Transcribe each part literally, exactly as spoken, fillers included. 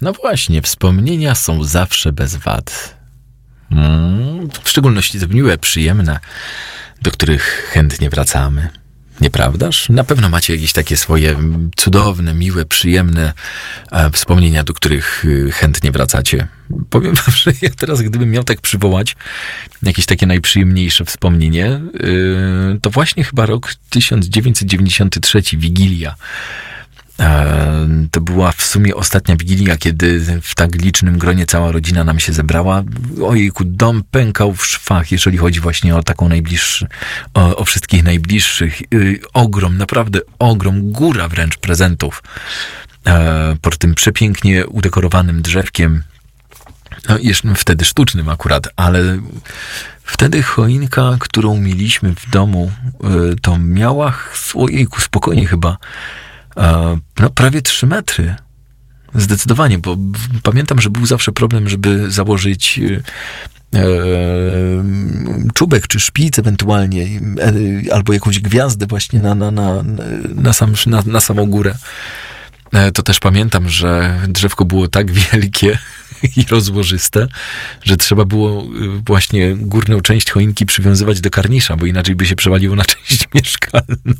No właśnie, wspomnienia są zawsze bez wad. Mm, w szczególności te miłe, przyjemne, do których chętnie wracamy. Nieprawdaż? Na pewno macie jakieś takie swoje cudowne, miłe, przyjemne e, wspomnienia, do których e, chętnie wracacie. Powiem wam, że ja teraz, gdybym miał tak przywołać jakieś takie najprzyjemniejsze wspomnienie, e, to właśnie chyba rok tysiąc dziewięćset dziewięćdziesiąty trzeci, Wigilia. E, to była w sumie ostatnia Wigilia, kiedy w tak licznym gronie cała rodzina nam się zebrała. Ojejku, dom pękał w szwach, jeżeli chodzi właśnie o taką najbliższy, o, o wszystkich najbliższych. Yy, ogrom, naprawdę ogrom, góra wręcz prezentów. E, pod tym przepięknie udekorowanym drzewkiem, no jeszcze wtedy sztucznym akurat, ale wtedy choinka, którą mieliśmy w domu, yy, to miała, ojejku, spokojnie chyba, no prawie trzy metry. Zdecydowanie, bo pamiętam, że był zawsze problem, żeby założyć e, czubek czy szpic ewentualnie, e, albo jakąś gwiazdę właśnie na, na, na, na, sam, na, na samą górę. E, to też pamiętam, że drzewko było tak wielkie i rozłożyste, że trzeba było właśnie górną część choinki przywiązywać do karnisza, bo inaczej by się przewaliło na część mieszkalną.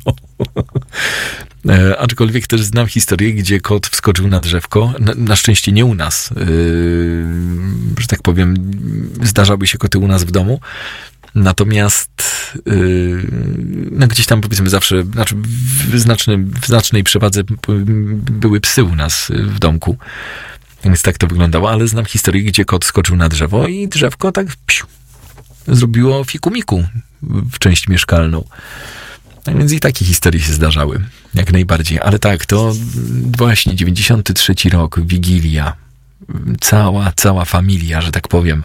E, aczkolwiek też znam historię, gdzie kot wskoczył na drzewko. Na, na szczęście nie u nas. Yy, że tak powiem, zdarzały się koty u nas w domu. Natomiast yy, no gdzieś tam powiedzmy zawsze, znaczy w, znacznym, w znacznej przewadze były psy u nas w domku. Więc tak to wyglądało, ale znam historię, gdzie kot skoczył na drzewo i drzewko tak psiu, zrobiło fikumiku w część mieszkalną. Tak więc i takie historie się zdarzały, jak najbardziej. Ale tak, to właśnie dziewięćdziesiąty trzeci rok, Wigilia. Cała, cała familia, że tak powiem.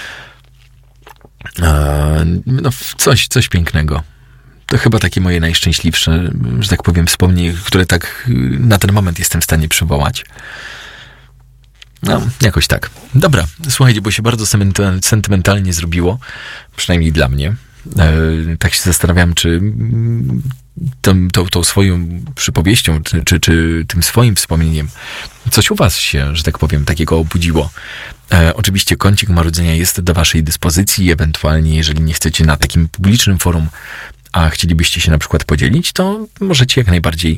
No, coś, coś pięknego. To chyba takie moje najszczęśliwsze, że tak powiem, wspomnienie, które tak na ten moment jestem w stanie przywołać. No, jakoś tak. Dobra, słuchajcie, bo się bardzo sentymentalnie zrobiło, przynajmniej dla mnie. E, tak się zastanawiam, czy tą, tą, tą swoją przypowieścią, czy, czy, czy tym swoim wspomnieniem coś u was się, że tak powiem, takiego obudziło. E, oczywiście kącik Marudzenia jest do waszej dyspozycji, ewentualnie jeżeli nie chcecie na takim publicznym forum, a chcielibyście się na przykład podzielić, to możecie jak najbardziej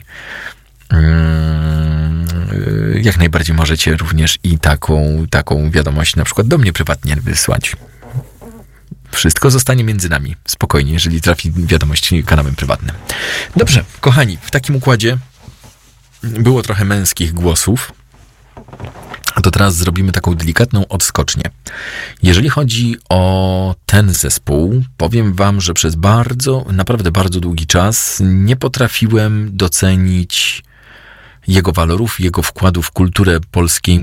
jak najbardziej możecie również i taką, taką wiadomość na przykład do mnie prywatnie wysłać. Wszystko zostanie między nami. Spokojnie, jeżeli trafi wiadomość kanałem prywatnym. Dobrze, kochani, w takim układzie było trochę męskich głosów, a to teraz zrobimy taką delikatną odskocznię. Jeżeli chodzi o ten zespół, powiem wam, że przez bardzo, naprawdę bardzo długi czas nie potrafiłem docenić jego walorów, jego wkładu w kulturę polskiej